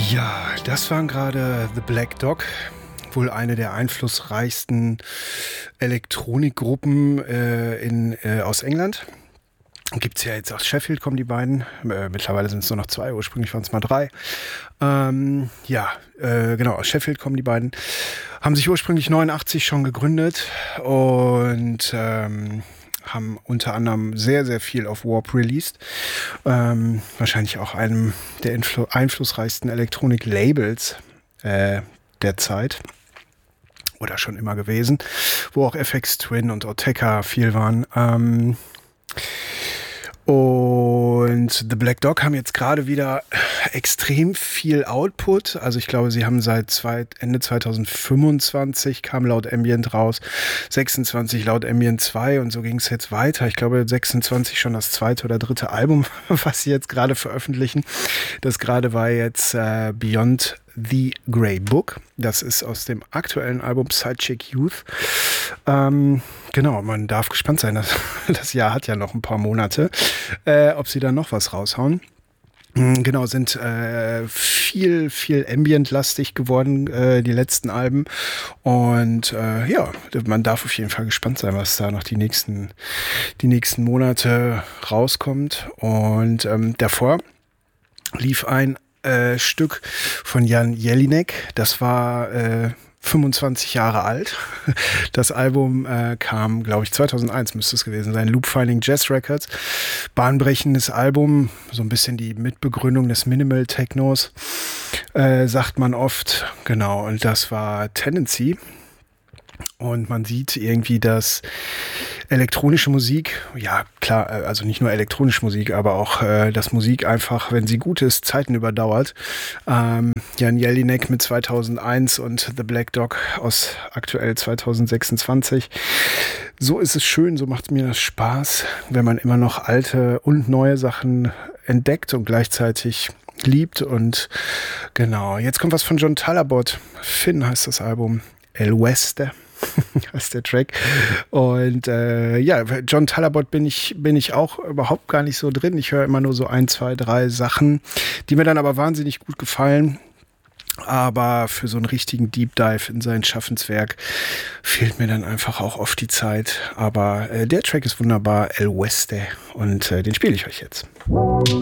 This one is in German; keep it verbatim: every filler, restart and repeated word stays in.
Ja, das waren gerade The Black Dog, wohl eine der einflussreichsten Elektronikgruppen äh, in, äh, aus England. Gibt es ja jetzt aus Sheffield, kommen die beiden. Äh, mittlerweile sind es nur noch zwei, ursprünglich waren es mal drei. Ähm, ja, äh, genau, aus Sheffield kommen die beiden. Haben sich ursprünglich neunundachtzig schon gegründet und ähm, haben unter anderem sehr, sehr viel auf Warp released. Ähm, wahrscheinlich auch einem der influ- einflussreichsten Elektronik-Labels äh, der Zeit. Oder schon immer gewesen. Wo auch F X Twin und Autechre viel waren. Ähm, Und The Black Dog haben jetzt gerade wieder extrem viel Output. Also ich glaube, sie haben seit zwei, Ende zwanzig fünfundzwanzig kam laut Ambient raus, sechsundzwanzig laut Ambient zwei und so ging es jetzt weiter. Ich glaube, sechsundzwanzig schon das zweite oder dritte Album, was sie jetzt gerade veröffentlichen. Das gerade war jetzt äh, Beyond the Grey Book. Das ist aus dem aktuellen Album Sidechick Youth. Ähm, genau, man darf gespannt sein. Das, das Jahr hat ja noch ein paar Monate, äh, ob sie da noch was raushauen. Genau, sind äh, viel, viel Ambient-lastig geworden, äh, die letzten Alben. Und äh, ja, man darf auf jeden Fall gespannt sein, was da noch die nächsten, die nächsten Monate rauskommt. Und ähm, davor lief ein äh, Stück von Jan Jelinek. Das war äh, fünfundzwanzig Jahre alt. Das Album äh, kam, glaube ich, zweitausendeins müsste es gewesen sein. Loop Finding Jazz Records. Bahnbrechendes Album. So ein bisschen die Mitbegründung des Minimal Technos, äh, sagt man oft. Genau, und das war Tendency. Und man sieht irgendwie, dass elektronische Musik, ja klar, also nicht nur elektronische Musik, aber auch, äh, dass Musik einfach, wenn sie gut ist, Zeiten überdauert. Ähm, Jan Jelinek mit zweitausendeins und The Black Dog aus aktuell zweitausendsechsundzwanzig. So ist es schön, so macht mir das Spaß, wenn man immer noch alte und neue Sachen entdeckt und gleichzeitig liebt. Und genau, jetzt kommt was von John Talabot. Finn heißt das Album. El Oeste heißt der Track. Und äh, ja, John Talabot bin ich, bin ich auch überhaupt gar nicht so drin. Ich höre immer nur so ein, zwei, drei Sachen, die mir dann aber wahnsinnig gut gefallen. Aber für so einen richtigen Deep Dive in sein Schaffenswerk fehlt mir dann einfach auch oft die Zeit. Aber äh, der Track ist wunderbar, El Oeste. Und äh, den spiele ich euch jetzt.